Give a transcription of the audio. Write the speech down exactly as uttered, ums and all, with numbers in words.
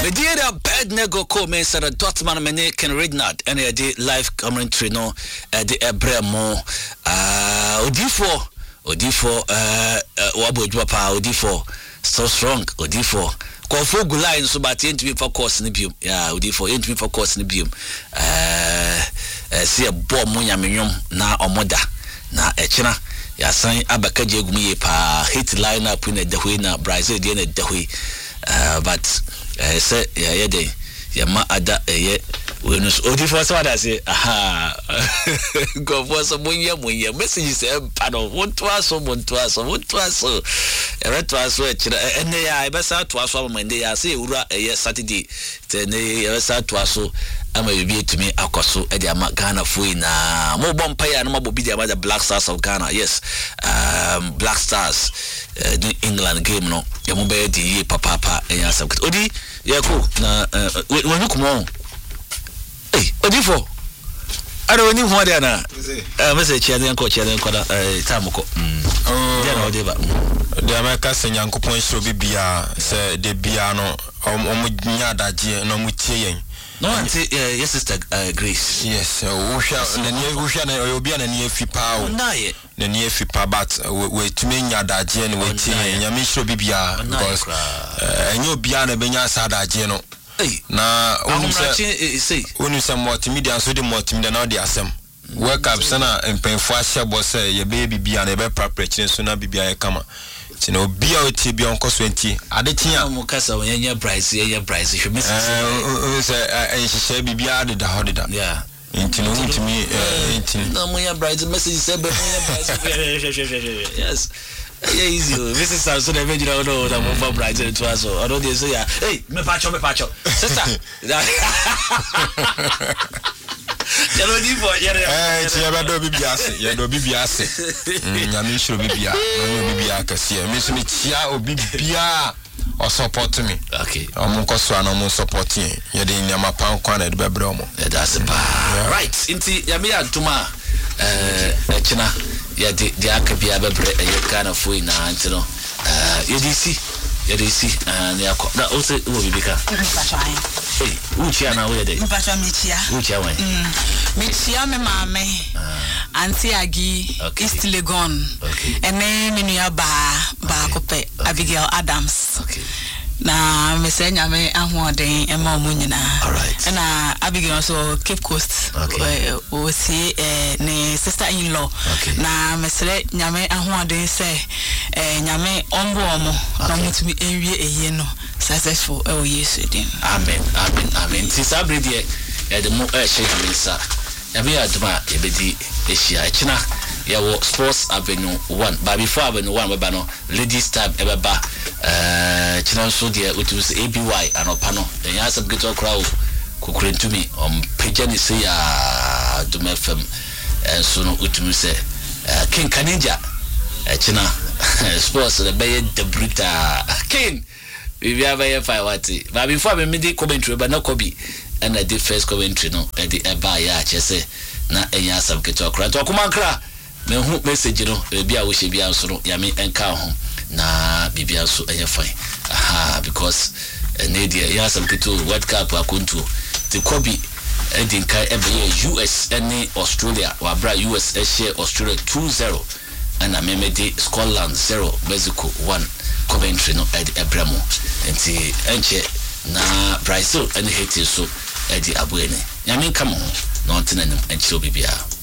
Me dear bad nego ko me sara Dortmund mene Ken Regnard and I did live commentary no at the Ebremo uh Odifo Odifo uh wabo jwapa Odifo so strong Odifo Kofo gula in so but ent me for course ni bium yeah Odifo ent me for course ni bium uh see a bomb munya menyom na omoda na echina ya san abakaje gumi pa hit line up in the way na Brazil dey na the way uh but uh, say yeah yeah day yeah ma ada eh we no Odifo so that say aha go for some munya munya message say pardon want to aso want to aso want to aso e re to aso e kire ene ya e be sa to aso am ende ya say ewura eh Saturday te ne e be sa to aso ama bibi etumi akoso e de ama Ghana foi na mo bompa ya na mo bobi de ama the Black Stars of Ghana yes um Black Stars uh, the England game no ya mo be di papa papa e ya sabkit odi ya ko na when you come on hey Odifo I don't need one there na eh message here den ko chere ko da time ko mm dia na odi ba the America senyankopon so bibia se de bia no omo nya adaje no mu tie yen no auntie uh, yes sister uh, Grace yes wo hwa na nie wo hwa na obi na nie fi pa o na ye na nie fi pa but we tumi nya adaje no we tie nya me so bibia because enye obi na benya sa adaje no na onu se onu se multimedia so de multimedia na de asem wake up sana empenfo ahye bo se ye be bibia na be prepare chin so na bibia ye kama tina obi a oti bi onko so enti adetia mo kasa wonye price ye price hwe message eh se ehye bibia de da hodida yeah enti no ntimi enti no mo ya price message se be mo ya price yes yeah easy this is so the video no no that move bright to us I don't say yeah hey me pacho me pacho sister ya no di for ya eh ti ya ba do bibia ase ya do bibia ase nya me shiro bibia no bibia kase me so me chia obibia o support me okay omo nkoso ana omo support yen ya de nyama pan kwa na de bebre omo that's right inti ya me aduma eh china ya de de akabia bebre e Ghana foi na antino eh yedisi yedisi and ya ko na o se wo bibika eh uchi ana wo de mpacha michia uchi awen mm michia me mame anti agi East Legon ene menua ba ba kope Abigail Adams okay na mesenya me ahoden e ma omunyina alright na Abigail so Cape Coast okay o si eh ne sister in law na mesere nyame ahoden se eh nyame ombo omo na mutumi enwie eyi no successful e o Yesu din amen amen amen ti sabrede e de mo e she kamisa ya be aduma e bedi ehia echina ya wo Sports Avenue one but before Avenue one we ba no ladies tab e be ba eh china so de utus A B Y anopa no den ya sab geto crowd kukurentumi om pejani se ya Duma F M enso no utum se King Kanija china sports the bay the bruta King we have a five wati but before me midi commentary but na kobi and I did first commentary no e di eba ya chese na enya sab geto crowd to kuma kra me hu message no bia wo hye bia nso no ya me enka ho na bibia so eye fine aha because ene dia ya sam keto World Cup akonto the kobi edin kai ebe U S and Australia wa bra U S share Australia two zero and amemedi Scotland zero Mexico one Coventry no edi ebramo enti enche na Brazil and Haiti so edi abuene ya me come on no ntenanim enche obibia